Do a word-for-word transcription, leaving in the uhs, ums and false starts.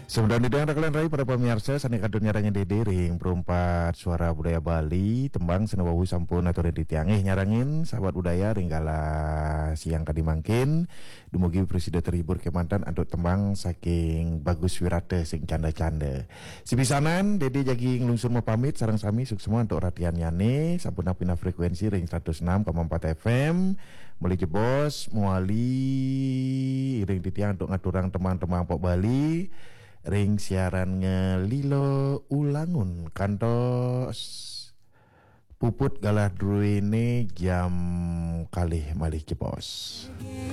Sebenarnya dengan kalian rai pada pemirsa sani kadun nyarangin dede ring perempat suara budaya Bali tembang senawawu sampun atau di tiangih nyarangin sahabat budaya ringgala siang kadi mangkin dumugi presiden terhibur kemantan untuk tembang saking bagus wirate sing canda-canda sipisanan dede jagi ngelungsur mau pamit sarang sami sukses semua untuk ratian nyane sampun napina frekuensi ring seratus enam koma empat F M mulai jebos muali ring ditiang untuk ngaturang teman-teman pok Bali ring siaran ngelilo ulangun kantos puput galah druine jam kalih malih jebos.